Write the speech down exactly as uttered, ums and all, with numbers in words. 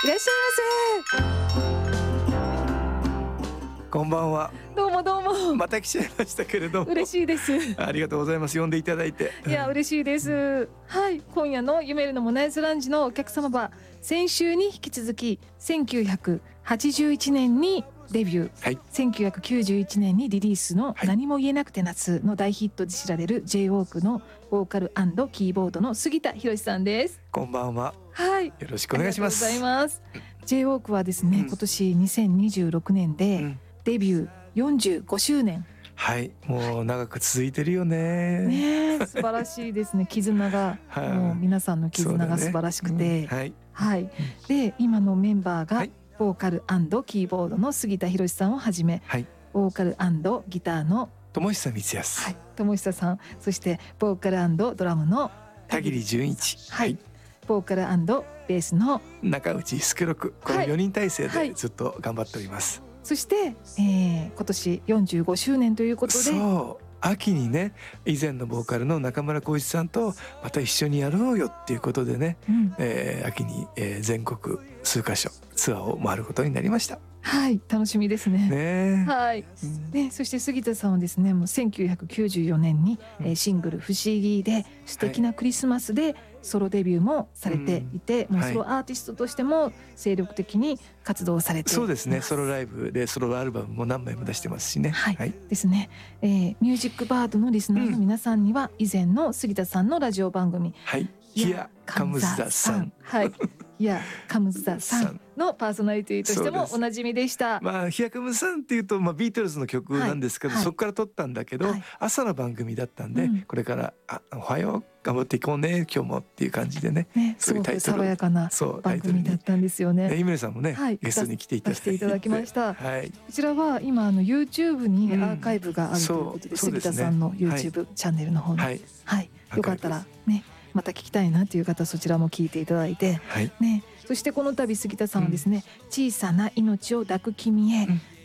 いらっしゃいませ。こんばんは。 どうもどうも。 また来ちゃいましたけれども。 嬉しいです。 ありがとうございます。呼んでいただいて。 いや嬉しいです。はい、今夜の夢るのモナイズランジのお客様は先週に引き続きせんきゅうひゃくはちじゅういちねんにデビュー、はい、せんきゅうひゃくきゅうじゅういちねんにリリースの何も言えなくて夏の大ヒットで知られる J-ウォーク のボーカル&キーボードの杉田博さんです。 こんばんは。 はい、 よろしくお願いします。 ありがとうございます。J-ウォーク はですね、うん、今年にせんにじゅうろくねんでデビューよんじゅうごしゅうねん、 はい、もう長く続いてるよね。 ね、素晴らしいですね。絆が、はい、もう皆さんの絆が素晴らしくて、ね、うん、はい、はい、で今のメンバーが、はい、ボーカル&キーボードの杉田博さんをはじめ、はい、ボーカル&ギターの友久光康、 はい、友久さん、そしてボーカル&ドラムの田切純一、 はい、ボーカル&ベースの中内助六、このよにん体制でずっと頑張っております。はいはい、 そして、えー、今年よんじゅうごしゅうねんということで、 そう秋にね、以前のボーカルの中村浩一さんとまた一緒にやろうよっていうことでね、うん、えー、秋に、えー、全国数カ所ツアーを回ることになりました。 はい、楽しみですね。 ね、 はい、うん、でそして杉田さんはですね、もうせんきゅうひゃくきゅうじゅうよねんに、うん、シングル「不思議」で素敵なクリスマスでソロデビューもされていて、うん、もうソロアーティストとしても精力的に活動されています。 そうですね、ソロライブでソロアルバムも何枚も出してますしね。 はい、はい、ですね、えー、ミュージックバードのリスナーの皆さんには、以前の杉田さんのラジオ番組 「はい、Here Comes the Sun」 はいいやカムズザさんのパーソナリティとしてもおなじみでした。 まあヒアカムさんっていうと、まあ、ビートルズの曲なんですけど、はい、そこから撮ったんだけど、はい、朝の番組だったんで、うん、これからあおはよう頑張っていこうね今日もっていう感じでね、 ね、すごく爽やかな番組だったんですよね。 井村さんもね、はい、ゲストに来ていただいて、 いただきました。 はい、 こちらは今あの YouTube にアーカイブがあるということで、うん、杉田さんの YouTube、はい、チャンネルの方に、はいはい、よかったらねまた聞きたいなという方、そちらも聞いていただいて、はい、ね、そしてこの度杉田さんはですね、うん、小さな命を抱く君へ、うん、